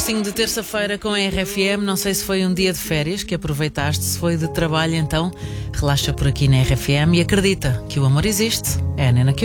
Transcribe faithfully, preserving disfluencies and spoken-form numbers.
restinho de terça-feira com a R F M. Não sei se foi um dia de férias que aproveitaste, se foi de trabalho, então relaxa por aqui na R F M e acredita que o amor existe. É a Nena que